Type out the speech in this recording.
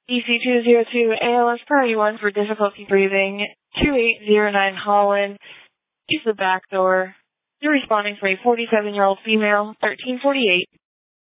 DC202 ALS Priority 1 for difficulty breathing, 2809 Holland. Use the back door. You're responding for a 47-year-old female, 1348.